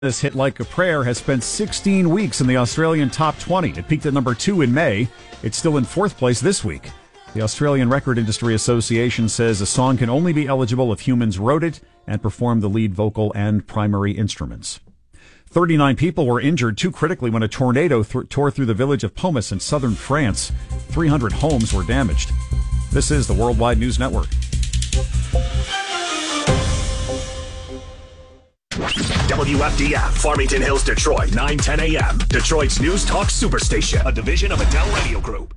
This hit Like a Prayer has spent 16 weeks in the Australian top 20. It peaked at number 2 in May. It's still in 4th place this week. The Australian Record Industry Association says a song can only be eligible if humans wrote it and performed the lead vocal and primary instruments. 39 people were injured too critically when a tornado tore through the village of Pomus in southern France. 300 homes were damaged. This is the Worldwide News Network. WFDF, Farmington Hills, Detroit, 9:10 a.m. Detroit's News Talk Superstation, a division of Adele Radio Group.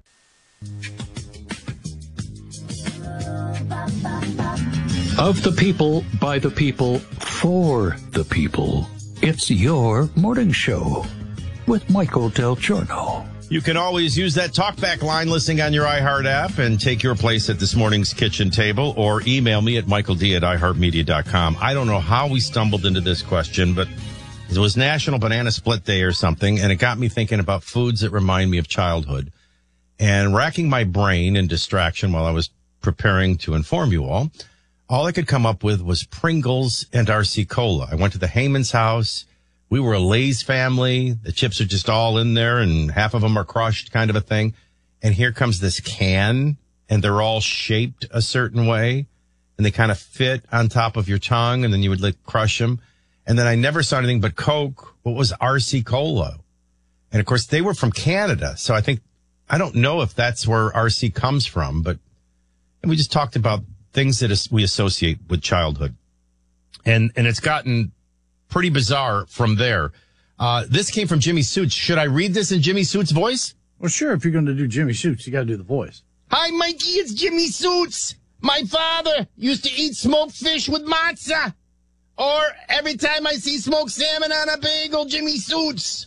Of the people, by the people, for the people. It's your morning show with Michael Del Giorno. You can always use that talkback line listening on your iHeart app and take your place at this morning's kitchen table, or email me at michaeld@iheartmedia.com. I don't know how we stumbled into this question, but it was National Banana Split Day or something, and it got me thinking about foods that remind me of childhood. And racking my brain in distraction while I was preparing to inform you all I could come up with was Pringles and RC Cola. I went to the Heyman's house. We were a Lay's family. The chips are just all in there and half of them are crushed, kind of a thing. And here comes this can, and they're all shaped a certain way, and they kind of fit on top of your tongue, and then you would crush them. And then I never saw anything but Coke. What was RC Cola? And of course they were from Canada. So I don't know if that's where RC comes from, but we just talked about things that we associate with childhood. And it's gotten pretty bizarre from there. This came from Jimmy Suits. Should I read this in Jimmy Suits' voice? Well, sure. If you're going to do Jimmy Suits, you got to do the voice. Hi, Mikey. It's Jimmy Suits. My father used to eat smoked fish with matzah. Or every time I see smoked salmon on a bagel, Jimmy Suits.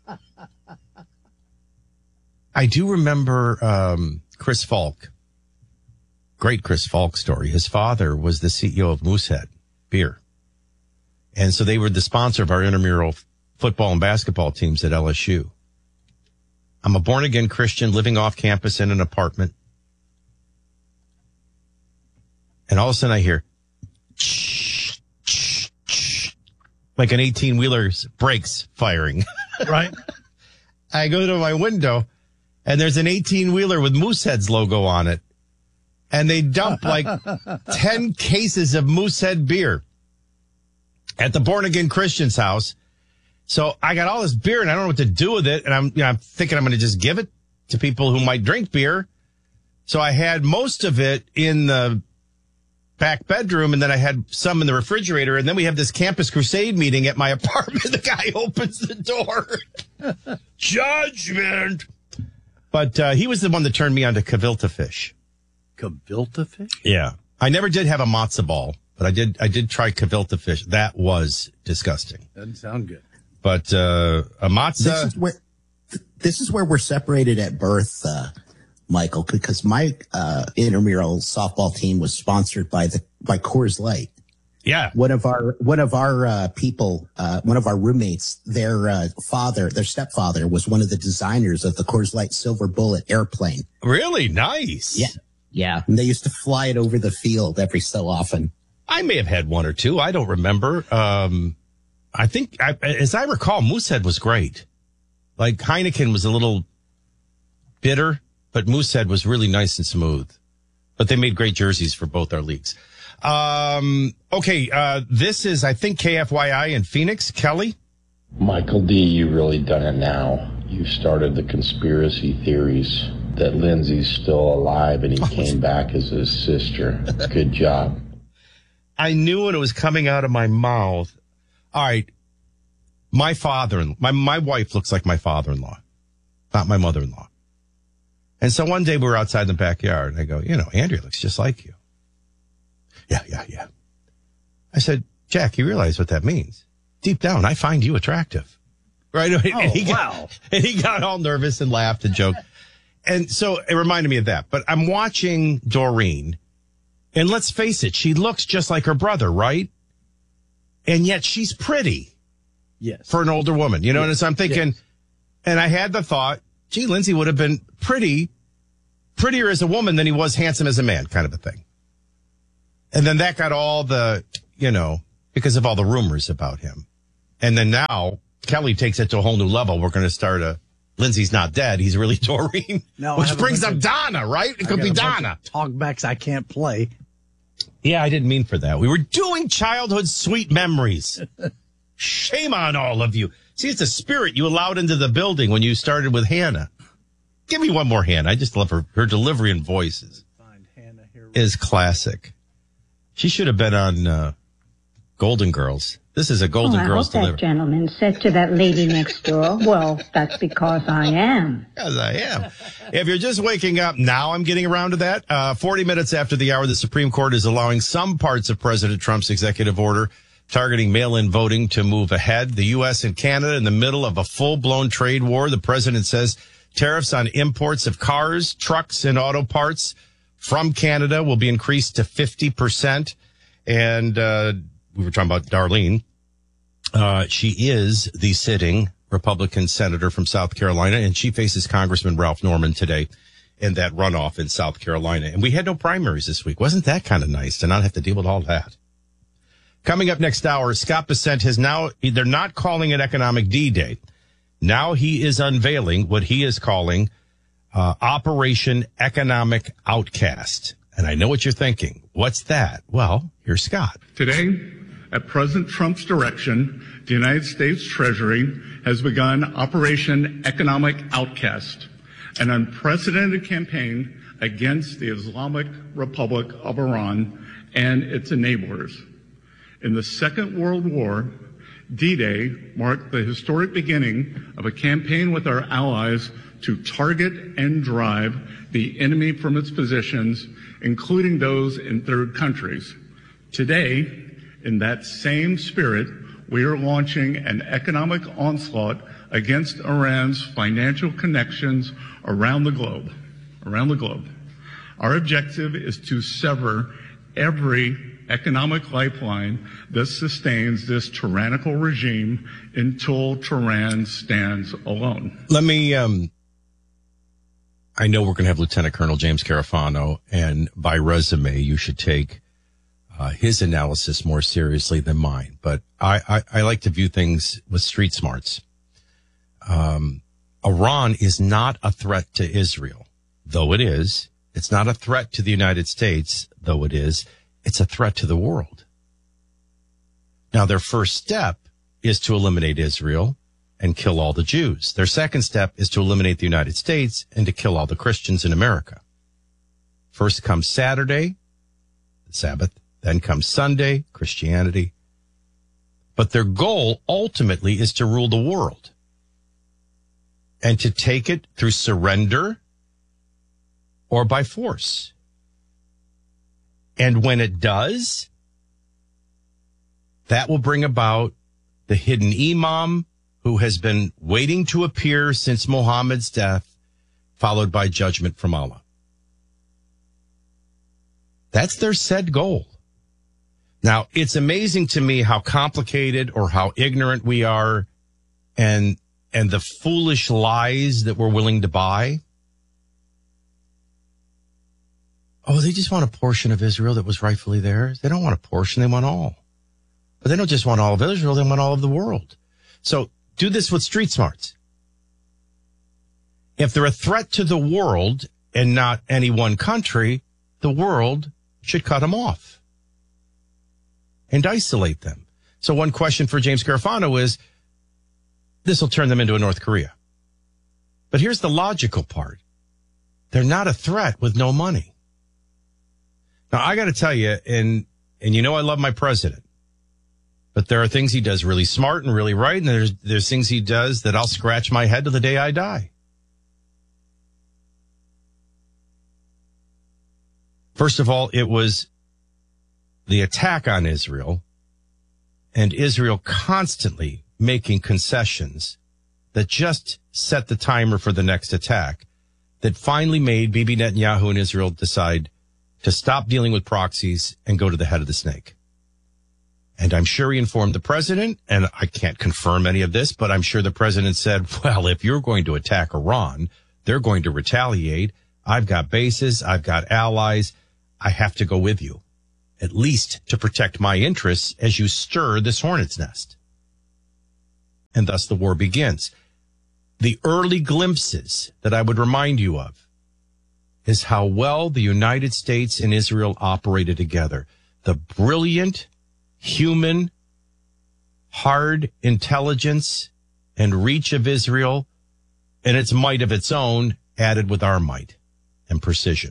I do remember Chris Falk. Great Chris Falk story. His father was the CEO of Moosehead Beer. And so they were the sponsor of our intramural football and basketball teams at LSU. I'm a born-again Christian living off campus in an apartment. And all of a sudden I hear, like an 18-wheeler's brakes firing. Right. I go to my window, and there's an 18-wheeler with Moosehead's logo on it. And they dump 10 cases of Moosehead beer at the Born Again Christian's house. So I got all this beer and I don't know what to do with it. And I'm thinking I'm going to just give it to people who might drink beer. So I had most of it in the back bedroom, and then I had some in the refrigerator. And then we have this Campus Crusade meeting at my apartment. The guy opens the door. Judgment. But he was the one that turned me on to Cavilta fish. Cavilta fish? Yeah. I never did have a matzo ball, but I did try Cavilta fish. That was disgusting. Doesn't sound good. But a matzo. This is where we're separated at birth, Michael, because my intramural softball team was sponsored by Coors Light. Yeah. One of our roommates, their stepfather was one of the designers of the Coors Light Silver Bullet airplane. Really? Nice. Yeah. Yeah. And they used to fly it over the field every so often. I may have had one or two. I don't remember. I think, as I recall, Moosehead was great. Like Heineken was a little bitter, but Moosehead was really nice and smooth. But they made great jerseys for both our leagues. Okay. This is, I think, KFYI in Phoenix. Kelly? Michael D., you really done it now. You started the conspiracy theories that Lindsay's still alive and he came back as his sister. Good job. I knew when it was coming out of my mouth. All right. My wife looks like my father-in-law, not my mother-in-law. And so one day we were outside in the backyard and I go, Andrea looks just like you. Yeah. I said, Jack, you realize what that means? Deep down, I find you attractive. Right? And he got all nervous and laughed and joked. And so it reminded me of that. But I'm watching Doreen, and let's face it, she looks just like her brother, right? And yet she's pretty. Yes. For an older woman. You know, yes. And so I'm thinking, yes. And I had the thought, gee, Lindsay would have been prettier as a woman than he was handsome as a man, kind of a thing. And then that got all the, because of all the rumors about him. And then now Kelly takes it to a whole new level. We're going to start Lindsay's not dead. He's really Doreen. No, which brings up Donna, right? It could be Donna. Talkbacks I can't play. Yeah, I didn't mean for that. We were doing childhood sweet memories. Shame on all of you. See, it's a spirit you allowed into the building when you started with Hannah. Give me one more Hannah. I just love her delivery and voices. Is classic. She should have been on Golden Girls. This is a Golden Girls delivery. That gentleman said to that lady next door, well, that's because I am. Yes, I am. If you're just waking up, now I'm getting around to that. 40 minutes after the hour, the Supreme Court is allowing some parts of President Trump's executive order targeting mail-in voting to move ahead. The U.S. and Canada in the middle of a full-blown trade war. The president says tariffs on imports of cars, trucks, and auto parts from Canada will be increased to 50%. And we were talking about Darlene. She is the sitting Republican senator from South Carolina, and she faces Congressman Ralph Norman today in that runoff in South Carolina. And we had no primaries this week. Wasn't that kind of nice to not have to deal with all that? Coming up next hour, Scott Bessent has now, they're not calling it Economic D-Day. Now he is unveiling what he is calling Operation Economic Outcast. And I know what you're thinking. What's that? Well, here's Scott. Today, at President Trump's direction, the United States Treasury has begun Operation Economic Outcast, an unprecedented campaign against the Islamic Republic of Iran and its enablers. In the Second World War, D-Day marked the historic beginning of a campaign with our allies to target and drive the enemy from its positions, including those in third countries. Today, in that same spirit, we are launching an economic onslaught against Iran's financial connections around the globe. Our objective is to sever every economic lifeline that sustains this tyrannical regime until Tehran stands alone. Let me, I know we're going to have Lieutenant Colonel James Carafano, and by resume, you should take his analysis more seriously than mine. But I like to view things with street smarts. Iran is not a threat to Israel, though it is. It's not a threat to the United States, though it is. It's a threat to the world. Now, their first step is to eliminate Israel and kill all the Jews. Their second step is to eliminate the United States and to kill all the Christians in America. First comes Saturday, the Sabbath, then comes Sunday, Christianity. But their goal ultimately is to rule the world and to take it through surrender or by force. And when it does, that will bring about the hidden imam who has been waiting to appear since Muhammad's death, followed by judgment from Allah. That's their said goal. Now, it's amazing to me how complicated or how ignorant we are and the foolish lies that we're willing to buy. Oh, they just want a portion of Israel that was rightfully theirs. They don't want a portion. They want all. But they don't just want all of Israel. They want all of the world. So do this with street smarts. If they're a threat to the world and not any one country, the world should cut them off and isolate them. So one question for James Garofano is, this will turn them into a North Korea. But here's the logical part. They're not a threat with no money. Now, I got to tell you, and you know I love my president, but there are things he does really smart and really right, and there's things he does that I'll scratch my head to the day I die. First of all, it was the attack on Israel and Israel constantly making concessions that just set the timer for the next attack that finally made Bibi Netanyahu and Israel decide to stop dealing with proxies and go to the head of the snake. And I'm sure he informed the president, and I can't confirm any of this, but I'm sure the president said, well, if you're going to attack Iran, they're going to retaliate. I've got bases. I've got allies. I have to go with you, at least to protect my interests as you stir this hornet's nest. and thus the war begins. The early glimpses that I would remind you of is how well the United States and Israel operated together. The brilliant human, hard intelligence and reach of Israel and its might of its own added with our might and precision.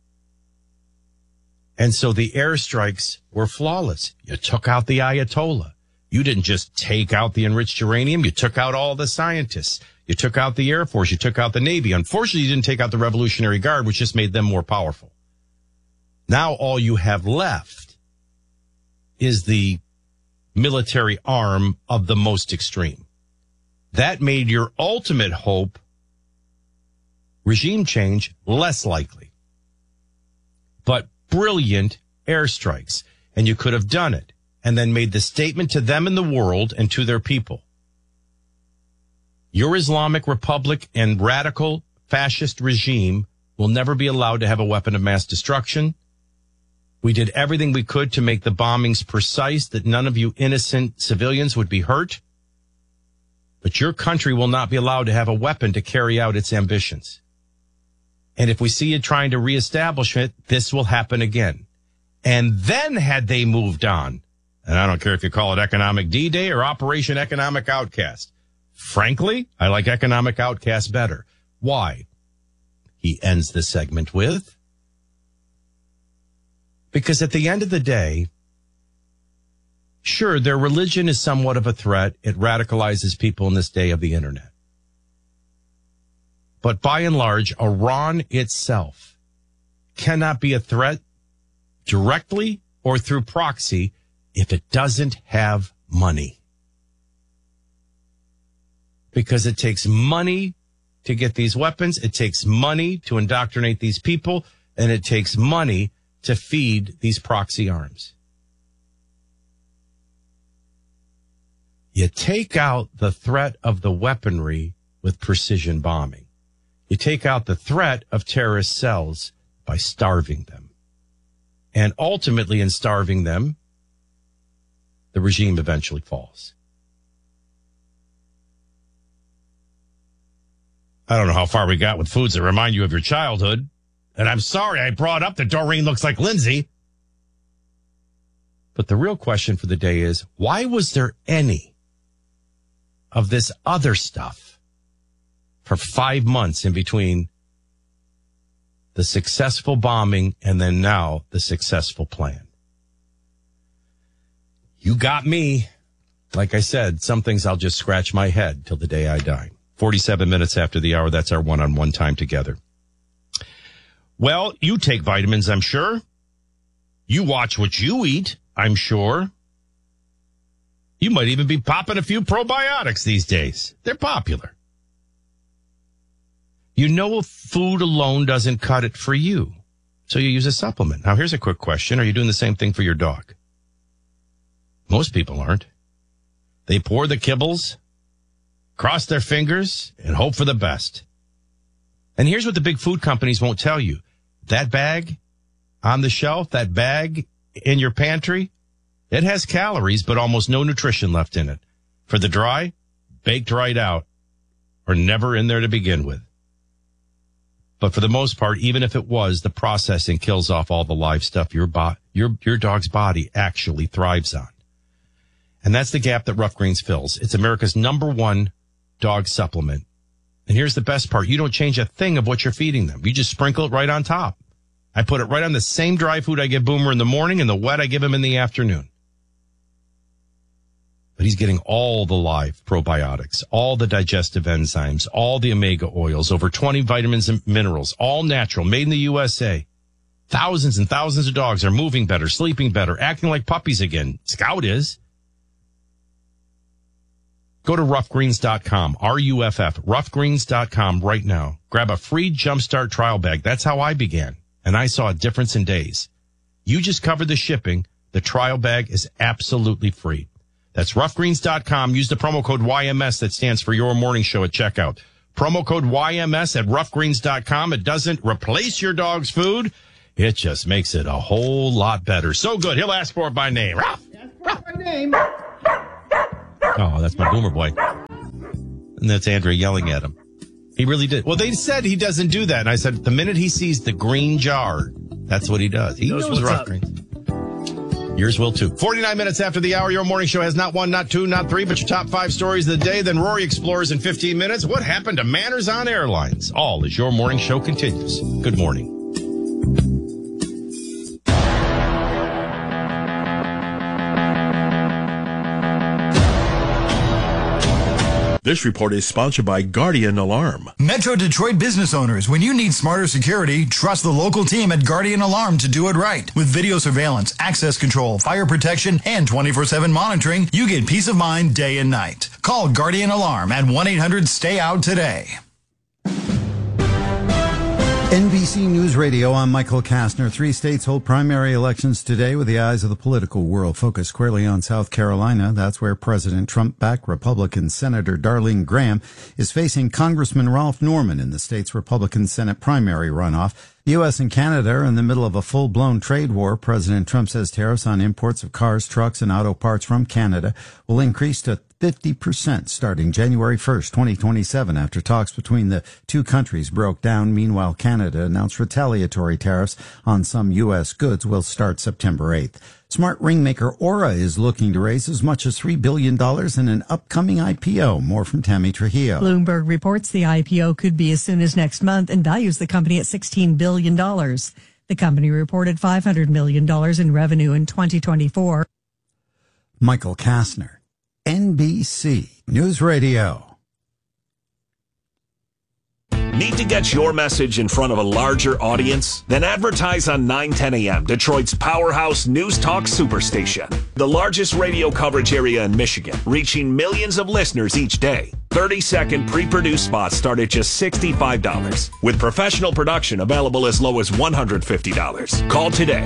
And so the airstrikes were flawless. You took out the Ayatollah. You didn't just take out the enriched uranium. You took out all the scientists. You took out the Air Force. You took out the Navy. Unfortunately, you didn't take out the Revolutionary Guard, which just made them more powerful. Now all you have left is the military arm of the most extreme. That made your ultimate hope, regime change, less likely. But brilliant airstrikes, and you could have done it and then made the statement to them in the world and to their people. Your Islamic Republic and radical fascist regime will never be allowed to have a weapon of mass destruction. We did everything we could to make the bombings precise, that none of you innocent civilians would be hurt. But your country will not be allowed to have a weapon to carry out its ambitions. And if we see you trying to reestablish it, this will happen again. And then had they moved on, and I don't care if you call it Economic D-Day or Operation Economic Outcast. Frankly, I like Economic Outcast better. Why? He ends the segment with, because at the end of the day, sure, their religion is somewhat of a threat. It radicalizes people in this day of the internet. But by and large, Iran itself cannot be a threat directly or through proxy if it doesn't have money. Because it takes money to get these weapons, it takes money to indoctrinate these people, and it takes money to feed these proxy arms. You take out the threat of the weaponry with precision bombing. You take out the threat of terrorist cells by starving them. And ultimately, in starving them, the regime eventually falls. I don't know how far we got with foods that remind you of your childhood. And I'm sorry I brought up that Doreen looks like Lindsay. But the real question for the day is, why was there any of this other stuff for 5 months in between the successful bombing and then now the successful plan? You got me. Like I said, some things I'll just scratch my head till the day I die. 47 minutes after the hour, that's our one-on-one time together. Well, you take vitamins, I'm sure. You watch what you eat, I'm sure. You might even be popping a few probiotics these days. They're popular. You know, food alone doesn't cut it for you, so you use a supplement. Now, here's a quick question. Are you doing the same thing for your dog? Most people aren't. They pour the kibbles, cross their fingers, and hope for the best. And here's what the big food companies won't tell you. That bag on the shelf, that bag in your pantry, it has calories, but almost no nutrition left in it. For the dry, baked right out, or never in there to begin with. But for the most part, even if it was, the processing kills off all the live stuff your dog's body actually thrives on. And that's the gap that Rough Greens fills. It's America's #1 dog supplement. And here's the best part. You don't change a thing of what you're feeding them. You just sprinkle it right on top. I put it right on the same dry food I give Boomer in the morning and the wet I give him in the afternoon. But he's getting all the live probiotics, all the digestive enzymes, all the omega oils, over 20 vitamins and minerals, all natural, made in the USA. Thousands and thousands of dogs are moving better, sleeping better, acting like puppies again. Scout is. Go to roughgreens.com, R-U-F-F, roughgreens.com right now. Grab a free Jumpstart trial bag. That's how I began, and I saw a difference in days. You just covered the shipping. The trial bag is absolutely free. That's roughgreens.com. Use the promo code YMS that stands for Your Morning Show at checkout. Promo code YMS at roughgreens.com. It doesn't replace your dog's food. It just makes it a whole lot better. So good. He'll ask for it by name. Ruff. Ask for it by name. Oh, that's my Boomer boy. And that's Andrea yelling at him. He really did. Well, they said he doesn't do that. And I said, the minute he sees the green jar, that's what he does. He knows rough greens. Yours will too. 49 minutes after the hour, your morning show has not one, not two, not three, but your top 5 stories of the day. Then Rory explores in 15 minutes what happened to manners on airlines. All as your morning show continues. Good morning. This report is sponsored by Guardian Alarm. Metro Detroit business owners, when you need smarter security, trust the local team at Guardian Alarm to do it right. With video surveillance, access control, fire protection, and 24/7 monitoring, you get peace of mind day and night. Call Guardian Alarm at 1-800-STAY-OUT today. NBC News Radio, I'm Michael Kastner. 3 states hold primary elections today with the eyes of the political world focused squarely on South Carolina. That's where President Trump-backed Republican Senator Darlene Graham is facing Congressman Ralph Norman in the state's Republican Senate primary runoff. The U.S. and Canada are in the middle of a full-blown trade war. President Trump says tariffs on imports of cars, trucks, and auto parts from Canada will increase to 50% starting January 1st, 2027, after talks between the two countries broke down. Meanwhile, Canada announced retaliatory tariffs on some U.S. goods will start September 8th. Smart ring maker Aura is looking to raise as much as $3 billion in an upcoming IPO. More from Tammy Trujillo. Bloomberg reports the IPO could be as soon as next month and values the company at $16 billion. The company reported $500 million in revenue in 2024. Michael Kastner, NBC News Radio. Need to get your message in front of a larger audience? Then advertise on 910 AM, Detroit's powerhouse news talk superstation. The largest radio coverage area in Michigan, reaching millions of listeners each day. 30-second pre-produced spots start at just $65, with professional production available as low as $150. Call today,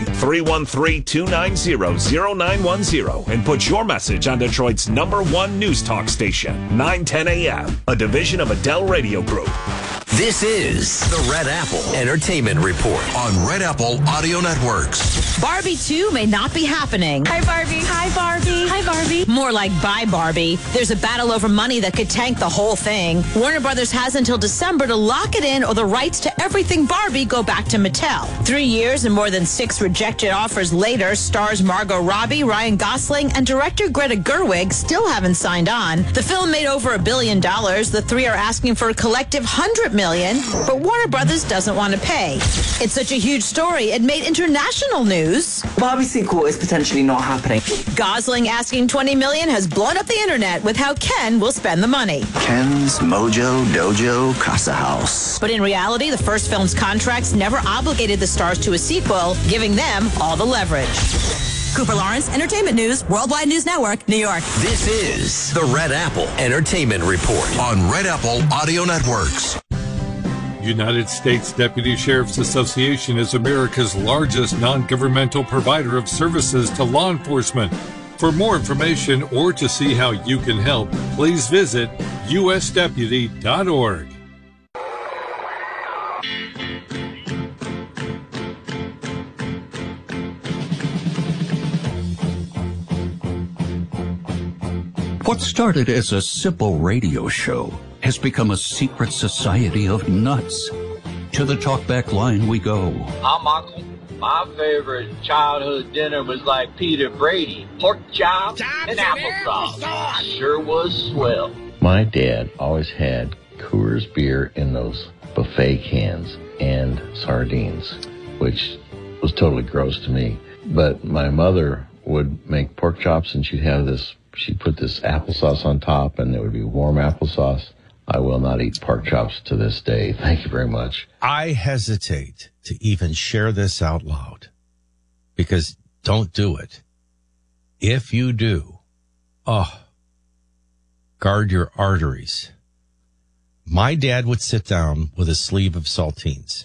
313-290-0910, and put your message on Detroit's #1 news talk station, 910 AM, a division of Adele Radio Group. This is the Red Apple Entertainment Report on Red Apple Audio Networks. Barbie 2 may not be happening. Hi, Barbie. Hi, Barbie. Hi, Barbie. More like bye, Barbie. There's a battle over money that could tank the whole thing. Warner Brothers has until December to lock it in, or the rights to everything Barbie go back to Mattel. 3 years and more than 6 rejected offers later, stars Margot Robbie, Ryan Gosling, and director Greta Gerwig still haven't signed on. The film made over $1 billion. The three are asking for a collective $100 million, but Warner Brothers doesn't want to pay. It's such a huge story, it made international news. Barbie sequel is potentially not happening. Gosling asking $20 million has blown up the internet with how Ken will spend the money. Ken's Mojo Dojo Casa House. But in reality, the first film's contracts never obligated the stars to a sequel, giving them all the leverage. Cooper Lawrence, Entertainment News, Worldwide News Network, New York. This is the Red Apple Entertainment Report on Red Apple Audio Networks. United States Deputy Sheriff's Association is America's largest non-governmental provider of services to law enforcement. For more information or to see how you can help, please visit usdeputy.org. What started as a simple radio show has become a secret society of nuts. To the talkback line we go. I'm Uncle. My favorite childhood dinner was like Peter Brady, pork chop and applesauce. Sure was swell. My dad always had Coors beer in those buffet cans and sardines, which was totally gross to me. But my mother would make pork chops, and she'd put this applesauce on top, and it would be warm applesauce. I will not eat pork chops to this day. Thank you very much. I hesitate to even share this out loud, because don't do it. If you do, guard your arteries. My dad would sit down with a sleeve of saltines,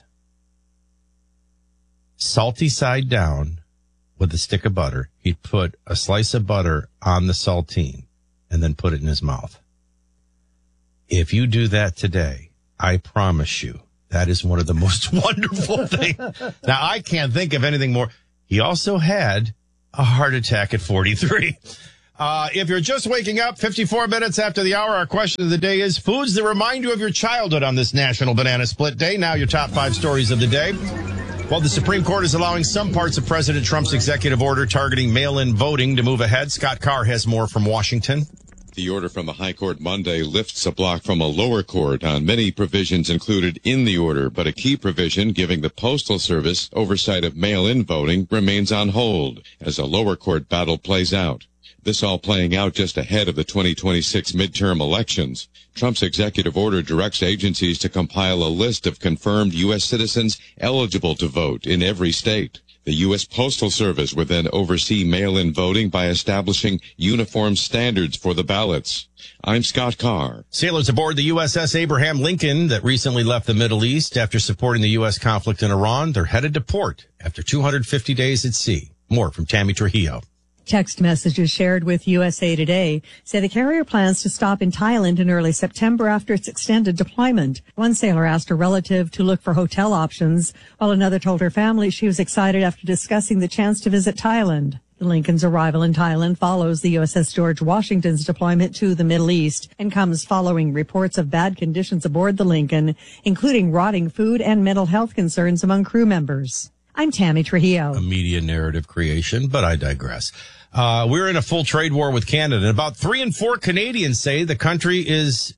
salty side down with a stick of butter. He'd put a slice of butter on the saltine and then put it in his mouth. If you do that today, I promise you, that is one of the most wonderful things. Now, I can't think of anything more. He also had a heart attack at 43. If you're just waking up, 54 minutes after the hour, our question of the day is foods that remind you of your childhood on this National Banana Split Day. Now your top 5 stories of the day. Well, the Supreme Court is allowing some parts of President Trump's executive order targeting mail-in voting to move ahead. Scott Carr has more from Washington. The order from the High Court Monday lifts a block from a lower court on many provisions included in the order, but a key provision giving the Postal Service oversight of mail-in voting remains on hold as a lower court battle plays out. This all playing out just ahead of the 2026 midterm elections. Trump's executive order directs agencies to compile a list of confirmed U.S. citizens eligible to vote in every state. The U.S. Postal Service would then oversee mail-in voting by establishing uniform standards for the ballots. I'm Scott Carr. Sailors aboard the USS Abraham Lincoln that recently left the Middle East after supporting the U.S. conflict in Iran, they're headed to port after 250 days at sea. More from Tammy Trujillo. Text messages shared with USA Today say the carrier plans to stop in Thailand in early September after its extended deployment. One sailor asked a relative to look for hotel options, while another told her family she was excited after discussing the chance to visit Thailand. The Lincoln's arrival in Thailand follows the USS George Washington's deployment to the Middle East and comes following reports of bad conditions aboard the Lincoln, including rotting food and mental health concerns among crew members. I'm Tammy Trujillo. A media narrative creation, but I digress. We're in a full trade war with Canada, and about 3 in 4 Canadians say the country is,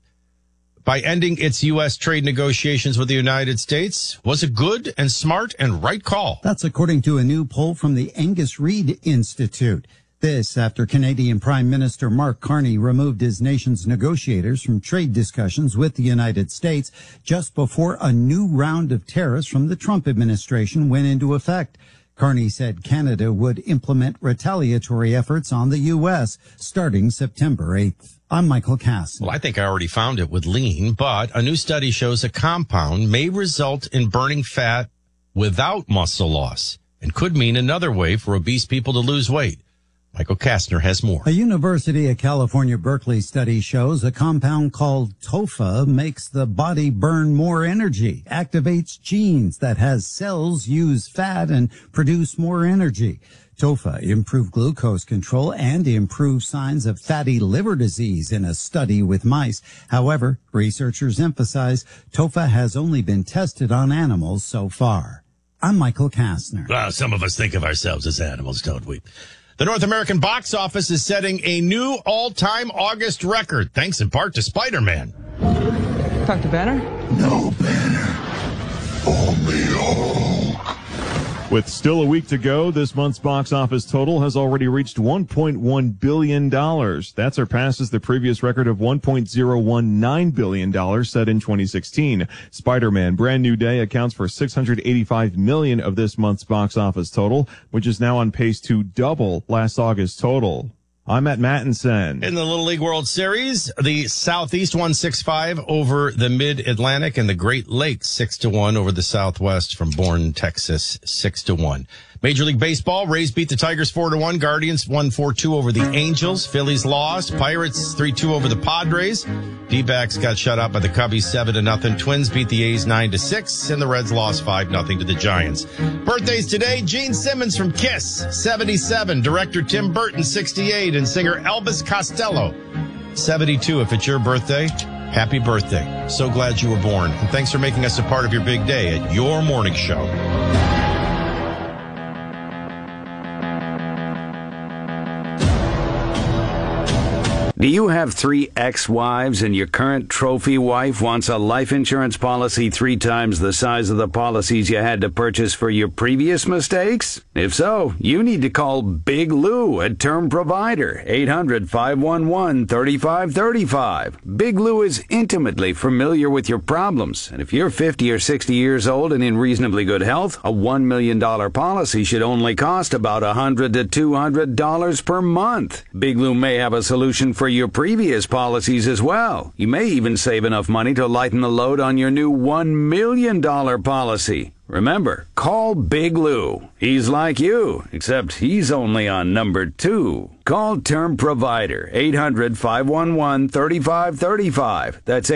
by ending its U.S. trade negotiations with the United States, was a good and smart and right call. That's according to a new poll from the Angus Reid Institute. This after Canadian Prime Minister Mark Carney removed his nation's negotiators from trade discussions with the United States just before a new round of tariffs from the Trump administration went into effect. Carney said Canada would implement retaliatory efforts on the U.S. starting September 8th. I'm Michael Cass. Well, I think I already found it with lean, but a new study shows a compound may result in burning fat without muscle loss and could mean another way for obese people to lose weight. Michael Kastner has more. A University of California, Berkeley study shows a compound called TOFA makes the body burn more energy, activates genes that has cells use fat and produce more energy. TOFA improved glucose control and improved signs of fatty liver disease in a study with mice. However, researchers emphasize TOFA has only been tested on animals so far. I'm Michael Kastner. Well, some of us think of ourselves as animals, don't we? The North American box office is setting a new all-time August record, thanks in part to Spider-Man. Talk to Banner? No Banner. Only Hulk. With still a week to go, this month's box office total has already reached $1.1 billion. That surpasses the previous record of $1.019 billion set in 2016. Spider-Man Brand New Day accounts for $685 million of this month's box office total, which is now on pace to double last August's total. I'm Matt Mattinson. In the Little League World Series, the Southeast won 6-5 over the Mid-Atlantic and the Great Lakes 6-1 over the Southwest from Bourne, Texas 6-1. Major League Baseball, Rays beat the Tigers 4-1. Guardians won 4-2 over the Angels. Phillies lost. Pirates 3-2 over the Padres. D-backs got shut out by the Cubbies 7-0. Twins beat the A's 9-6, and the Reds lost 5-0 to the Giants. Birthdays today: Gene Simmons from Kiss, 77. Director Tim Burton, 68, and singer Elvis Costello, 72. If it's your birthday, happy birthday. So glad you were born, and thanks for making us a part of your big day at Your Morning Show. Do you have 3 ex-wives and your current trophy wife wants a life insurance policy 3 times the size of the policies you had to purchase for your previous mistakes? If so, you need to call Big Lou, a term provider, 800-511-3535. Big Lou is intimately familiar with your problems, and if you're 50 or 60 years old and in reasonably good health, a $1 million policy should only cost about $100 to $200 per month. Big Lou may have a solution for your previous policies as well. You may even save enough money to lighten the load on your new $1 million policy. Remember, call Big Lou. He's like you, except he's only on number 2. Call Term Provider, 800-511-3535. That's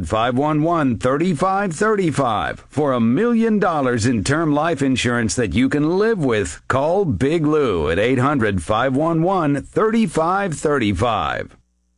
800-511-3535. For $1 million in term life insurance that you can live with, call Big Lou at 800-511-3535.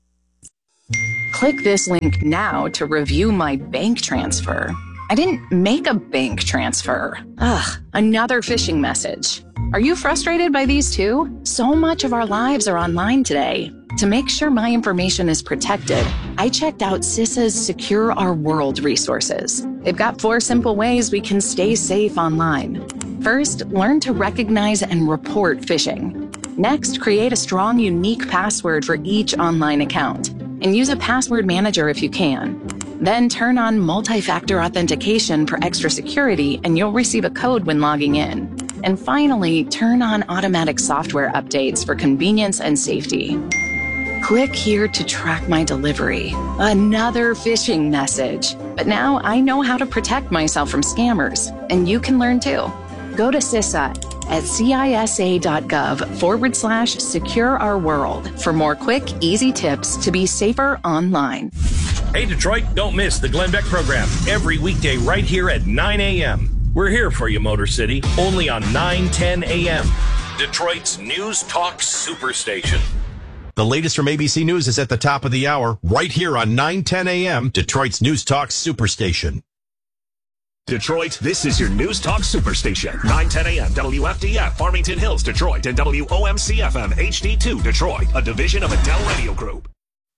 Click this link now to review my bank transfer. I didn't make a bank transfer. Ugh, another phishing message. Are you frustrated by these too? So much of our lives are online today. To make sure my information is protected, I checked out CISA's Secure Our World resources. They've got 4 simple ways we can stay safe online. First, learn to recognize and report phishing. Next, create a strong, unique password for each online account. And use a password manager if you can. Then turn on multi-factor authentication for extra security, and you'll receive a code when logging in. And finally, turn on automatic software updates for convenience and safety. Click here to track my delivery. Another phishing message. But now I know how to protect myself from scammers, and you can learn too. Go to CISA at cisa.gov/Secure Our World for more quick, easy tips to be safer online. Hey, Detroit, don't miss the Glenn Beck program every weekday right here at 9 a.m. We're here for you, Motor City, only on 9:10 a.m. Detroit's News Talk Superstation. The latest from ABC News is at the top of the hour, right here on 9:10 a.m., Detroit's News Talk Superstation. Detroit, this is your News Talk Superstation. 9:10 a.m. WFDF, Farmington Hills, Detroit, and WOMC-FM HD2, Detroit, a division of Adele Radio Group.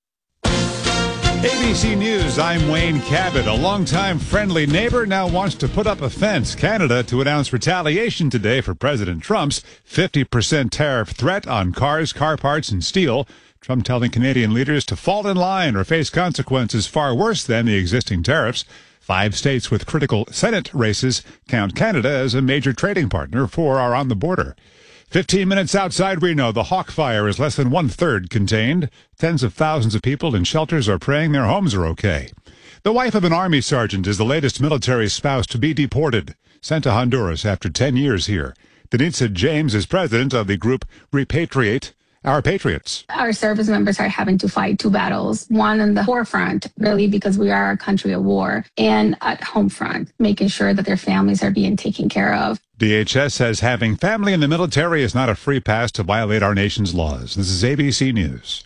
ABC News, I'm Wayne Cabot. A longtime friendly neighbor now wants to put up a fence. Canada to announce retaliation today for President Trump's 50% tariff threat on cars, car parts, and steel. Trump telling Canadian leaders to fall in line or face consequences far worse than the existing tariffs. 5 states with critical Senate races count Canada as a major trading partner. 4 are on the border. 15 minutes outside Reno, the Hawk fire is less than 1/3 contained. Tens of thousands of people in shelters are praying their homes are okay. The wife of an Army sergeant is the latest military spouse to be deported, sent to Honduras after 10 years here. Denitza James is president of the group Repatriate Our Patriots. Our service members are having to fight 2 battles, one in the forefront, really, because we are a country of war, and at home front, making sure that their families are being taken care of. DHS says having family in the military is not a free pass to violate our nation's laws. This is ABC News.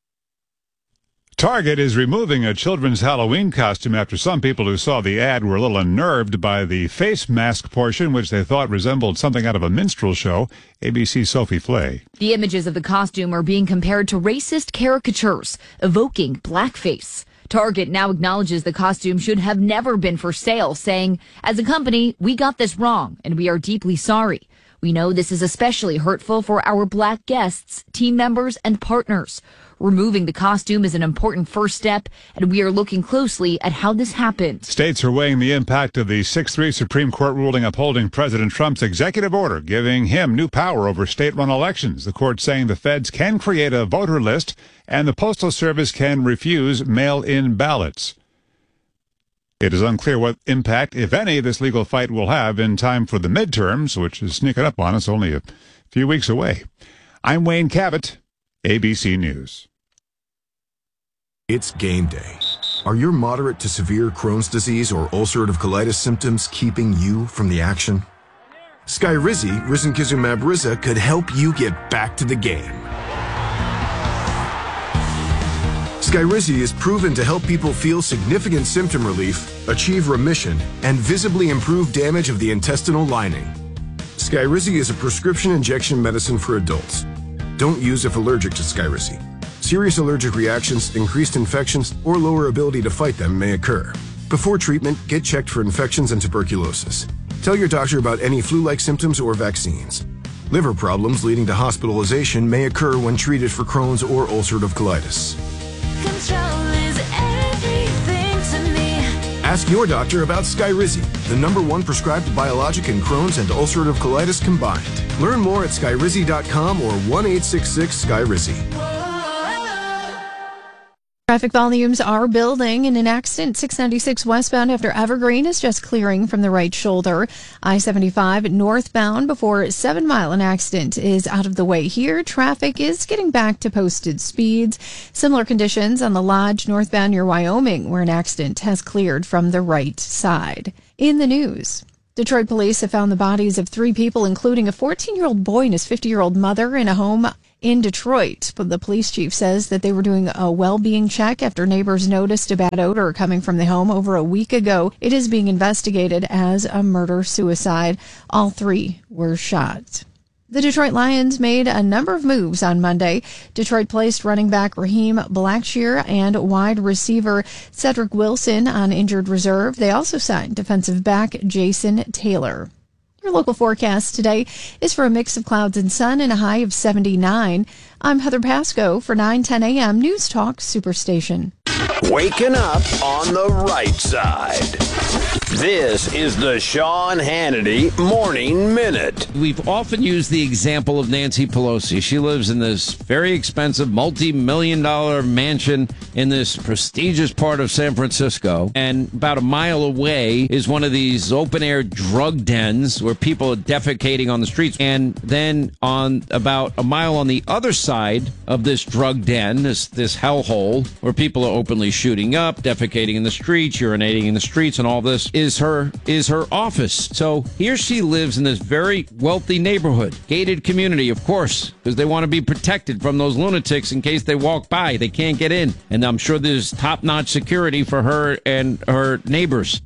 Target is removing a children's Halloween costume after some people who saw the ad were a little unnerved by the face mask portion, which they thought resembled something out of a minstrel show. ABC's Sophie Flay. The images of the costume are being compared to racist caricatures, evoking blackface. Target now acknowledges the costume should have never been for sale, saying, "As a company, we got this wrong, and we are deeply sorry. We know this is especially hurtful for our black guests, team members, and partners. Removing the costume is an important first step, and we are looking closely at how this happened." States are weighing the impact of the 6-3 Supreme Court ruling upholding President Trump's executive order, giving him new power over state-run elections. The court saying the feds can create a voter list, and the Postal Service can refuse mail-in ballots. It is unclear what impact, if any, this legal fight will have in time for the midterms, which is sneaking up on us only a few weeks away. I'm Wayne Cabot, ABC News. It's game day. Are your moderate to severe Crohn's disease or ulcerative colitis symptoms keeping you from the action? Skyrizi, risankizumab Riza, could help you get back to the game. Skyrizi is proven to help people feel significant symptom relief, achieve remission, and visibly improve damage of the intestinal lining. Skyrizi is a prescription injection medicine for adults. Don't use if allergic to Skyrizi. Serious allergic reactions, increased infections, or lower ability to fight them may occur. Before treatment, get checked for infections and tuberculosis. Tell your doctor about any flu-like symptoms or vaccines. Liver problems leading to hospitalization may occur when treated for Crohn's or ulcerative colitis. Control is everything to me. Ask your doctor about Skyrizi, the #1 prescribed biologic in Crohn's and ulcerative colitis combined. Learn more at skyrizi.com or 1-866-SKYRIZI. Traffic volumes are building in an accident 696 westbound after Evergreen is just clearing from the right shoulder. I-75 northbound before 7 Mile, an accident is out of the way here. Traffic is getting back to posted speeds. Similar conditions on the Lodge northbound near Wyoming, where an accident has cleared from the right side. In the news, Detroit police have found the bodies of 3 people, including a 14-year-old boy and his 50-year-old mother, in a home in Detroit. But the police chief says that they were doing a well-being check after neighbors noticed a bad odor coming from the home over a week ago. It is being investigated as a murder-suicide. All 3 were shot. The Detroit Lions made a number of moves on Monday. Detroit placed running back Raheem Blackshear and wide receiver Cedric Wilson on injured reserve. They also signed defensive back Jason Taylor. Your local forecast today is for a mix of clouds and sun and a high of 79. I'm Heather Pasco for 9:10 a.m. News Talk Superstation. Waking up on the right side. This is the Sean Hannity Morning Minute. We've often used the example of Nancy Pelosi. She lives in this very expensive, multi-million-dollar mansion in this prestigious part of San Francisco. And about a mile away is one of these open-air drug dens where people are defecating on the streets. And then on about a mile on the other side of this drug den, this hellhole, where people are openly shooting up, defecating in the streets, urinating in the streets, and all this is her office. So here she lives in this very wealthy neighborhood, gated community, of course, because they want to be protected from those lunatics in case they walk by. They can't get in. And I'm sure there's top-notch security for her and her neighbors.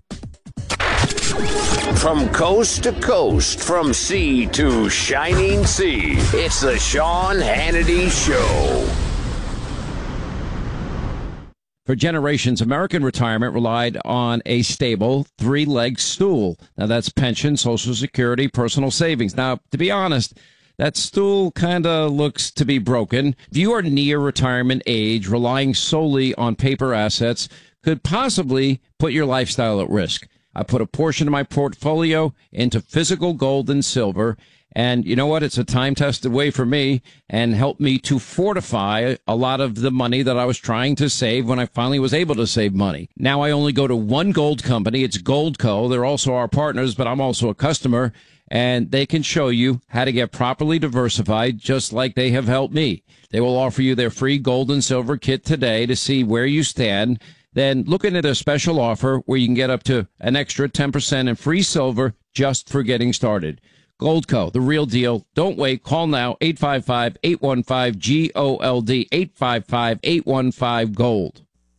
From coast to coast, from sea to shining sea, it's the Sean Hannity Show. For generations, American retirement relied on a stable, 3-leg stool. Now, that's pension, Social Security, personal savings. Now, to be honest, that stool kind of looks to be broken. If you are near retirement age, relying solely on paper assets could possibly put your lifestyle at risk. I put a portion of my portfolio into physical gold and silver. And you know what? It's a time-tested way for me and helped me to fortify a lot of the money that I was trying to save when I finally was able to save money. Now I only go to one gold company. It's Goldco. They're also our partners, but I'm also a customer, and they can show you how to get properly diversified just like they have helped me. They will offer you their free gold and silver kit today to see where you stand. Then looking at a special offer where you can get up to an extra 10% in free silver just for getting started. Goldco, the real deal. Don't wait. Call now, 855-815-GOLD, 855-815-GOLD.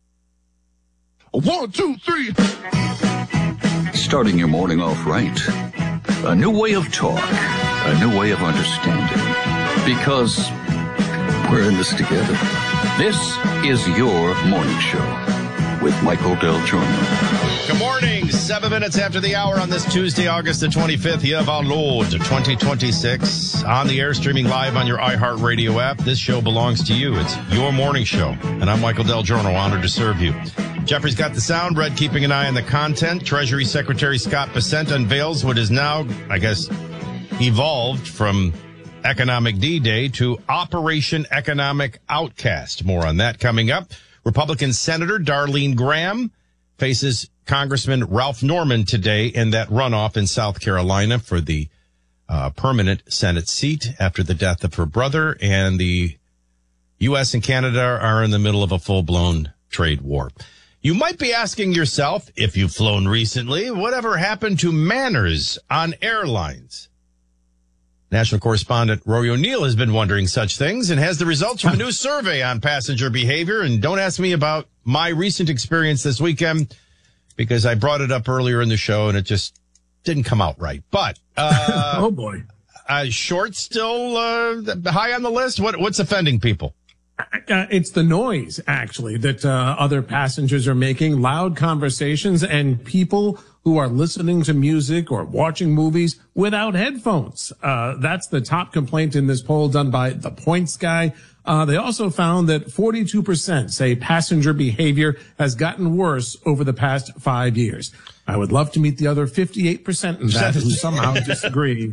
1, 2, 3. Starting your morning off right. A new way of talk. A new way of understanding. Because we're in this together. This is your morning show with Michael Del Giorno. Good morning. 7 minutes after the hour on this Tuesday, August the 25th, year of our Lord, 2026. On the air, streaming live on your iHeartRadio app. This show belongs to you. It's your morning show. And I'm Michael Del Giorno, honored to serve you. Jeffrey's got the sound. Brett keeping an eye on the content. Treasury Secretary Scott Bessent unveils what is now, I guess, evolved from Economic D-Day to Operation Economic Outcast. More on that coming up. Republican Senator Darlene Graham faces Congressman Ralph Norman today in that runoff in South Carolina for the permanent Senate seat after the death of her brother. And the U.S. and Canada are in the middle of a full-blown trade war. You might be asking yourself, if you've flown recently, whatever happened to manners on airlines? National correspondent Rory O'Neill has been wondering such things and has the results from a new survey on passenger behavior. And don't ask me about my recent experience this weekend because I brought it up earlier in the show and it just didn't come out right. But oh boy, shorts still high on the list. What's offending people? It's the noise, actually, that other passengers are making, loud conversations, and people who are listening to music or watching movies without headphones. That's the top complaint in this poll done by The Points Guy. They also found that 42% say passenger behavior has gotten worse over the past 5 years. I would love to meet the other 58% in that who somehow disagree.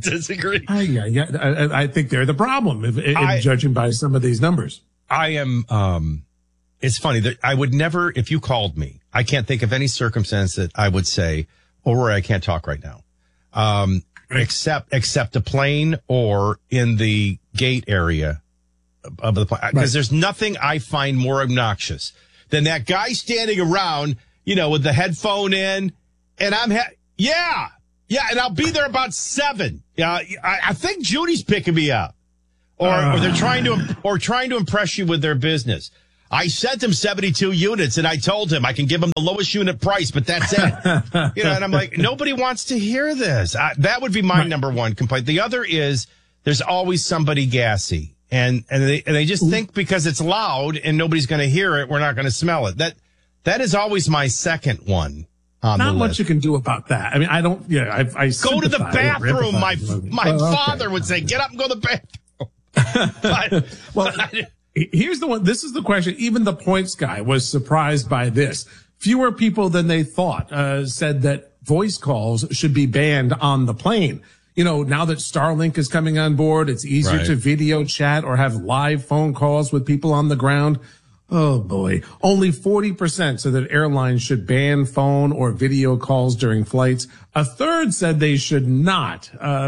I think they're the problem, if judging by some of these numbers. I am it's funny that I would never, if you called me, I can't think of any circumstance that I would say, oh, Roy, I can't talk right now. Except a plane or in the gate area of the plane. Because there's nothing I find more obnoxious than that guy standing around, with the headphone in, and I'm, and I'll be there about 7. I think Judy's picking me up. Or they're trying to impress you with their business. I sent him 72 units, and I told him I can give him the lowest unit price, but that's it. And I'm like, nobody wants to hear this. That would be my number one complaint. The other is there's always somebody gassy, and they just think because it's loud and nobody's going to hear it, we're not going to smell it. That is always my second one. Not much you can do about that. I mean, I don't. Yeah, I go to the bathroom. My father would say, "Get up and go to the bathroom." Well. Here's the one. This is the question. Even the points guy was surprised by this. Fewer people than they thought said that voice calls should be banned on the plane. Now that Starlink is coming on board, it's easier to video chat or have live phone calls with people on the ground. Oh boy. Only 40% said that airlines should ban phone or video calls during flights. A third said they should not.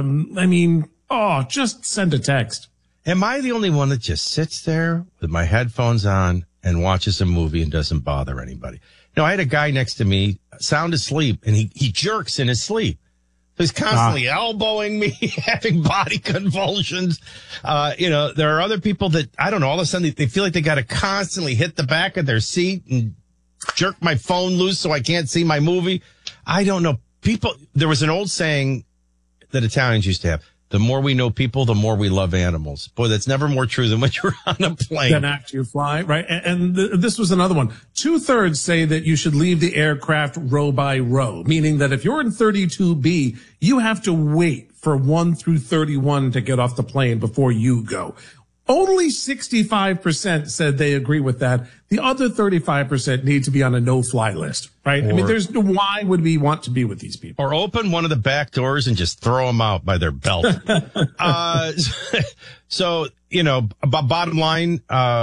Just send a text. Am I the only one that just sits there with my headphones on and watches a movie and doesn't bother anybody? I had a guy next to me, sound asleep, and he jerks in his sleep. So he's constantly elbowing me, having body convulsions. There are other people that, I don't know, all of a sudden they feel like they got to constantly hit the back of their seat and jerk my phone loose so I can't see my movie. I don't know. There was an old saying that Italians used to have. The more we know people, the more we love animals. Boy, that's never more true than when you're on a plane. Than after you fly, right? And this was another one. 2/3 say that you should leave the aircraft row by row, meaning that if you're in 32B, you have to wait for 1 through 31 to get off the plane before you go. Only 65% said they agree with that. The other 35% need to be on a no-fly list, right? Why would we want to be with these people? Or open one of the back doors and just throw them out by their belt. Bottom line,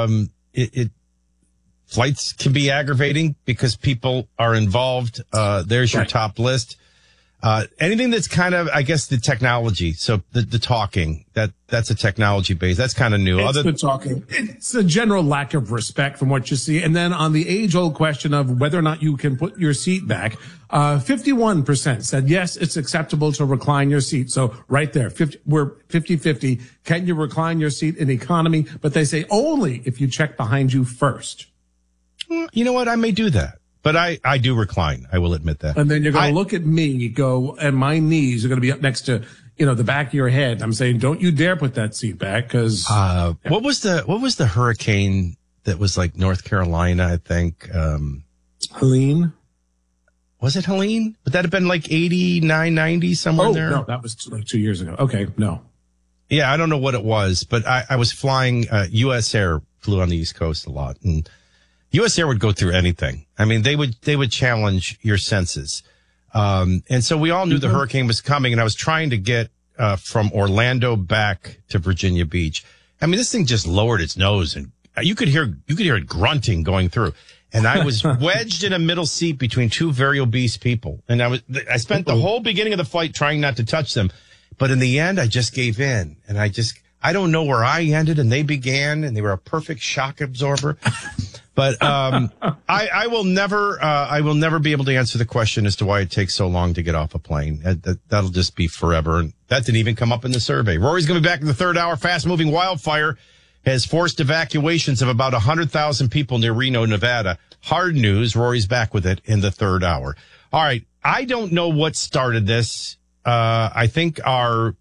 flights can be aggravating because people are involved. There's your top list. Anything that's kind of, I guess, the technology. So the talking, that's a technology base. That's kind of new. It's the talking. It's a general lack of respect from what you see. And then on the age-old question of whether or not you can put your seat back, 51% said, yes, it's acceptable to recline your seat. So right there, we're 50-50. Can you recline your seat in economy? But they say only if you check behind you first. You know what? I may do that. But I do recline. I will admit that. And then you're going to look at me, and my knees are going to be up next to, the back of your head. I'm saying, don't you dare put that seat back because. What was the hurricane that was like North Carolina, I think? Helene? Was it Helene? Would that have been like 89, 90, somewhere there? No, that was like 2 years ago. Okay, no. Yeah, I don't know what it was, but I was flying, U.S. Air flew on the East Coast a lot, and U.S. Air would go through anything. I mean, they would challenge your senses. And so we all knew the hurricane was coming, and I was trying to get from Orlando back to Virginia Beach. I mean, this thing just lowered its nose, and you could hear it grunting going through. And I was wedged in a middle seat between two very obese people. And I spent the whole beginning of the flight trying not to touch them. But in the end, I just gave in, and I don't know where I ended and they began, and they were a perfect shock absorber. But I will never be able to answer the question as to why it takes so long to get off a plane. That'll just be forever. And that didn't even come up in the survey. Rory's going to be back in the third hour. Fast-moving wildfire has forced evacuations of about 100,000 people near Reno, Nevada. Hard news. Rory's back with it in the third hour. All right. I don't know what started this. I think our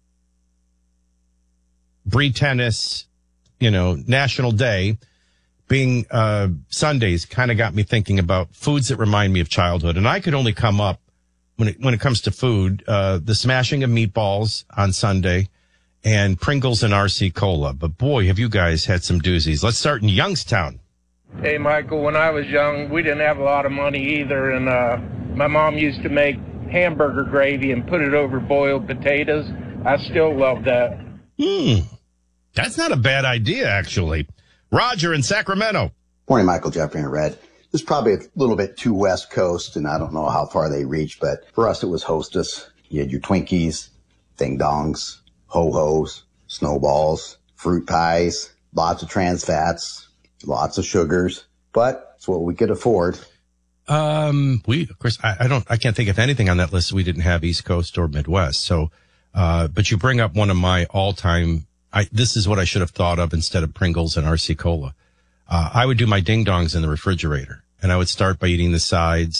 Bree Tennis, National Day being Sundays kind of got me thinking about foods that remind me of childhood. And I could only come up when it comes to food, the smashing of meatballs on Sunday and Pringles and RC Cola. But boy, have you guys had some doozies. Let's start in Youngstown. Hey, Michael, when I was young, we didn't have a lot of money either. And my mom used to make hamburger gravy and put it over boiled potatoes. I still love that. That's not a bad idea, actually. Roger in Sacramento. Morning, Michael, Jeffrey, and Red. This is probably a little bit too West Coast, and I don't know how far they reach, but for us, it was Hostess. You had your Twinkies, Ding Dongs, Ho-Hos, Snowballs, fruit pies, lots of trans fats, lots of sugars, but it's what we could afford. Of course, I can't think of anything on that list we didn't have East Coast or Midwest. So, but you bring up one of my all-time, this is what I should have thought of instead of Pringles and RC Cola. I would do my Ding Dongs in the refrigerator, and I would start by eating the sides.